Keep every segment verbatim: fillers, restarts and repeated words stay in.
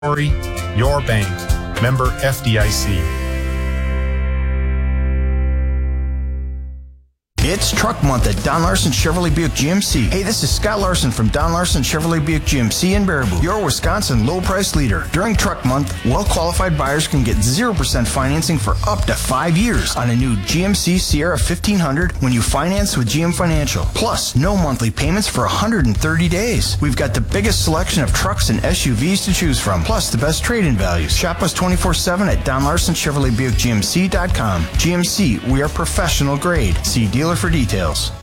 Your bank. Member F D I C. It's Truck Month at Don Larson Chevrolet Buick G M C. Hey, this is Scott Larson from Don Larson Chevrolet Buick G M C in Baraboo, your Wisconsin low-price leader. During Truck Month, well-qualified buyers can get zero percent financing for up to five years on a new G M C Sierra fifteen hundred when you finance with G M Financial. Plus, no monthly payments for one hundred thirty days. We've got the biggest selection of trucks and S U Vs to choose from, plus the best trade-in values. Shop us twenty-four seven at Don Larson Chevrolet Buick G M C dot com. G M C, we are professional grade. See dealer for details.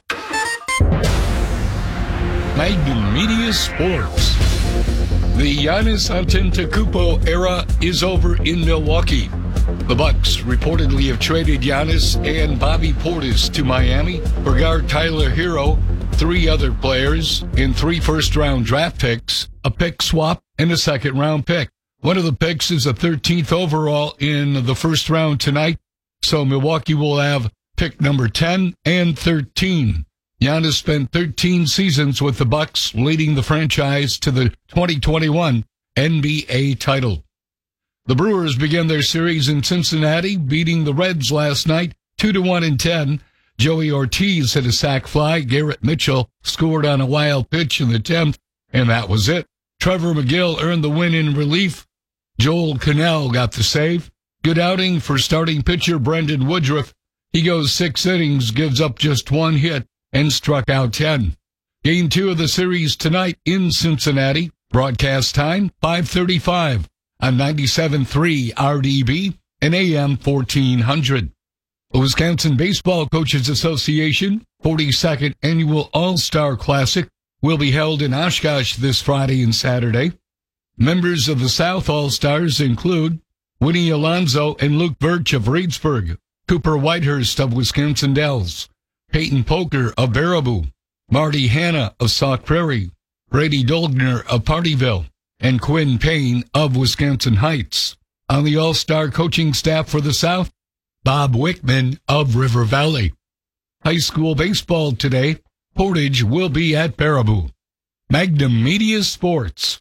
Magnum Media Sports. The Giannis Antetokounmpo era is over in Milwaukee. The Bucks reportedly have traded Giannis and Bobby Portis to Miami for guard Tyler Hero, three other players, and three first-round draft picks, a pick swap, and a second-round pick. One of the picks is a thirteenth overall in the first round tonight, so Milwaukee will have pick number ten and thirteen. Giannis spent thirteen seasons with the Bucks, leading the franchise to the twenty twenty-one N B A title. The Brewers began their series in Cincinnati, beating the Reds last night two to one and ten. Joey Ortiz hit a sac fly. Garrett Mitchell scored on a wild pitch in the tenth, and that was it. Trevor McGill earned the win in relief. Joel Cannell got the save. Good outing for starting pitcher Brendan Woodruff. He goes six innings, gives up just one hit, and struck out ten. Game two of the series tonight in Cincinnati. Broadcast time, five thirty-five on ninety-seven point three R D B and A M fourteen hundred. The Wisconsin Baseball Coaches Association forty-second Annual All-Star Classic will be held in Oshkosh this Friday and Saturday. Members of the South All-Stars include Winnie Alonso and Luke Birch of Reedsburg, Cooper Whitehurst of Wisconsin Dells, Peyton Poker of Baraboo, Marty Hanna of Sauk Prairie, Brady Dolgner of Partyville, and Quinn Payne of Wisconsin Heights. On the All-Star coaching staff for the South, Bob Wickman of River Valley. High school baseball today, Portage will be at Baraboo. Magnum Media Sports.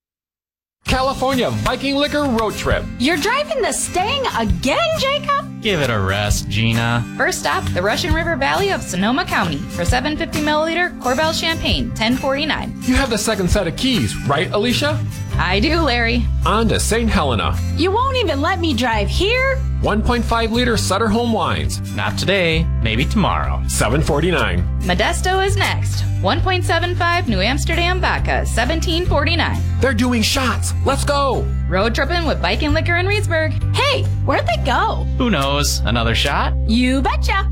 California Viking Liquor Road Trip. You're driving the Stang again, Jacob? Give it a rest, Gina. First stop, the Russian River Valley of Sonoma County for seven fifty milliliter Corbel Champagne, ten forty-nine. You have the second set of keys, right, Alicia? I do, Larry. On to Saint Helena. You won't even let me drive here? one point five liter Sutter Home Wines. Not today, maybe tomorrow. seven forty-nine. Modesto is next. one point seven five New Amsterdam Vodka, seventeen forty-nine. They're doing shots. Let's go. Road tripping with Viking Liquor in Reedsburg. Hey, where'd they go? Who knows? Another shot? You betcha.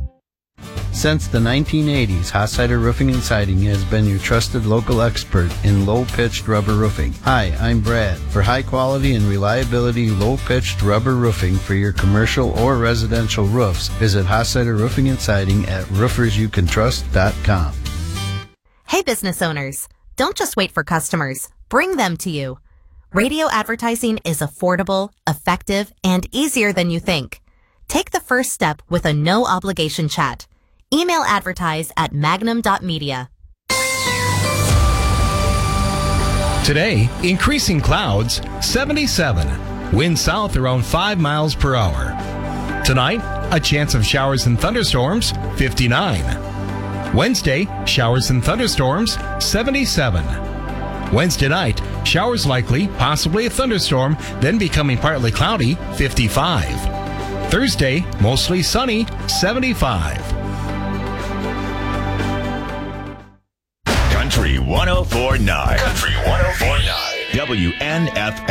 Since the nineteen eighties, Hossider Roofing and Siding has been your trusted local expert in low-pitched rubber roofing. Hi, I'm Brad. For high quality and reliability low-pitched rubber roofing for your commercial or residential roofs, visit Hossider Roofing and Siding at roofers you can trust dot com. Hey business owners, don't just wait for customers. Bring them to you. Radio advertising is affordable, effective, and easier than you think. Take the first step with a no-obligation chat. Email advertise at magnum dot media. Today, increasing clouds, seventy-seven. Wind south around five miles per hour. Tonight, a chance of showers and thunderstorms, fifty-nine. Wednesday, showers and thunderstorms, seventy-seven. Wednesday night, showers likely, possibly a thunderstorm, then becoming partly cloudy, fifty-five. Thursday, mostly sunny, seventy-five. Country one oh four point nine. Country one oh four point nine. W N F